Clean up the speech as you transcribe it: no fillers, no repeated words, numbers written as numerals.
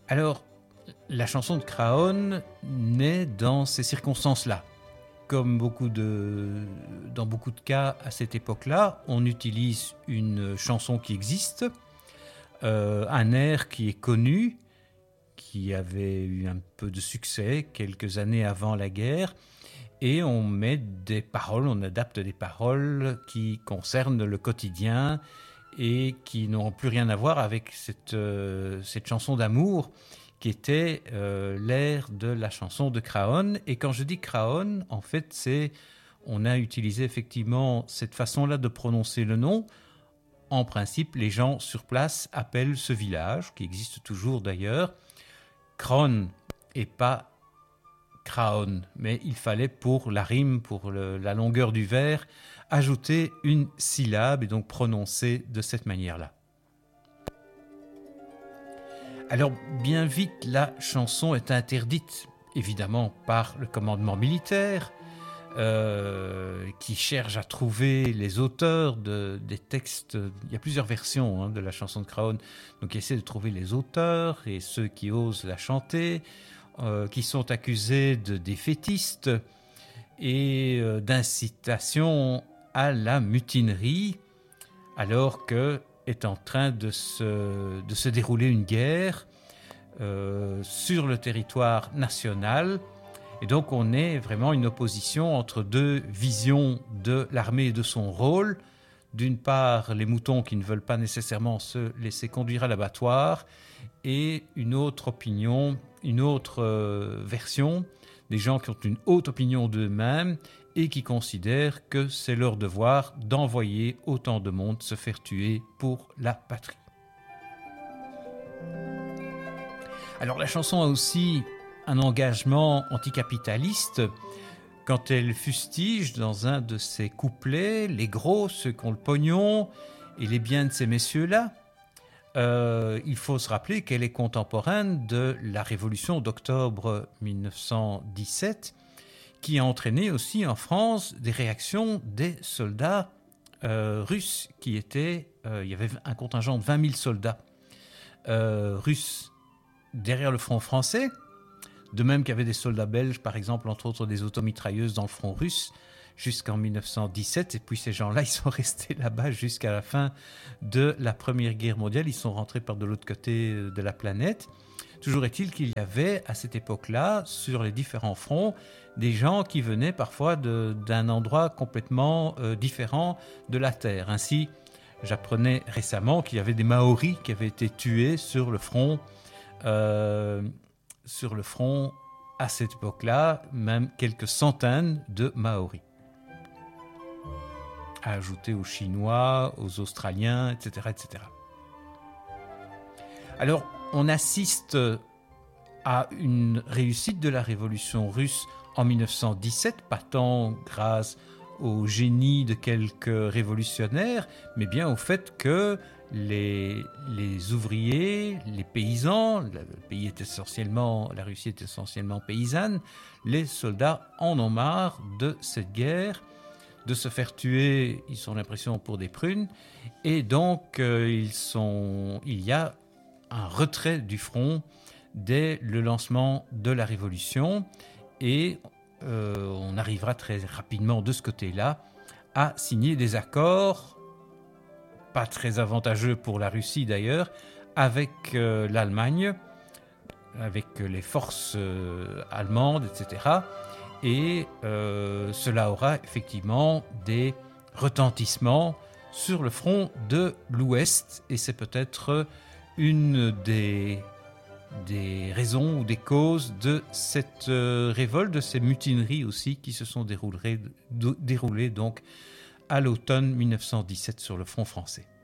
Alors, la chanson de Craonne naît dans ces circonstances-là. Comme dans beaucoup de cas à cette époque-là, on utilise une chanson qui existe, un air qui est connu, qui avait eu un peu de succès quelques années avant la guerre, et on met des paroles, on adapte des paroles qui concernent le quotidien et qui n'ont plus rien à voir avec cette chanson d'amour qui était l'air de la chanson de Craonne. Et quand je dis Craonne, en fait, on a utilisé effectivement cette façon-là de prononcer le nom. En principe, les gens sur place appellent ce village, qui existe toujours d'ailleurs, Cron et pas Craonne. Mais il fallait pour la rime, pour la longueur du vers, ajouter une syllabe et donc prononcer de cette manière-là. Alors, bien vite, la chanson est interdite, évidemment, par le commandement militaire, qui cherche à trouver les auteurs des textes. Il y a plusieurs versions de la chanson de Craonne, donc il essaie de trouver les auteurs et ceux qui osent la chanter, qui sont accusés de défaitistes et d'incitation à la mutinerie, alors que est en train de se dérouler une guerre sur le territoire national. Et donc on est vraiment une opposition entre deux visions de l'armée et de son rôle. D'une part, les moutons qui ne veulent pas nécessairement se laisser conduire à l'abattoir, et une autre opinion, une autre version, des gens qui ont une haute opinion d'eux-mêmes et qui considèrent que c'est leur devoir d'envoyer autant de monde se faire tuer pour la patrie. Alors la chanson a aussi un engagement anticapitaliste quand elle fustige dans un de ses couplets les gros, ceux qui ont le pognon et les biens de ces messieurs-là. Il faut se rappeler qu'elle est contemporaine de la révolution d'octobre 1917 qui a entraîné aussi en France des réactions des soldats russes qui étaient... il y avait un contingent de 20 000 soldats russes derrière le front français, de même qu'il y avait des soldats belges, par exemple, entre autres des automitrailleuses dans le front russe, jusqu'en 1917. Et puis ces gens-là, ils sont restés là-bas jusqu'à la fin de la Première Guerre mondiale. Ils sont rentrés par de l'autre côté de la planète. Toujours est-il qu'il y avait, à cette époque-là, sur les différents fronts, des gens qui venaient parfois d'un endroit complètement différent de la Terre. Ainsi, j'apprenais récemment qu'il y avait des Maoris qui avaient été tués sur le front à cette époque-là, même quelques centaines de Maoris. À ajouter aux Chinois, aux Australiens, etc., etc. Alors, on assiste à une réussite de la révolution russe en 1917, pas tant grâce au génie de quelques révolutionnaires, mais bien au fait que les ouvriers, les paysans, la Russie est essentiellement paysanne, les soldats en ont marre de cette guerre, de se faire tuer, ils ont l'impression pour des prunes, et donc il y a un retrait du front dès le lancement de la Révolution, et on arrivera très rapidement de ce côté-là à signer des accords, pas très avantageux pour la Russie d'ailleurs, avec l'Allemagne, avec les forces allemandes, etc. Et cela aura effectivement des retentissements sur le front de l'Ouest, et c'est peut-être une des raisons ou des causes de cette révolte, de ces mutineries aussi qui se sont déroulées donc à l'automne 1917 sur le front français.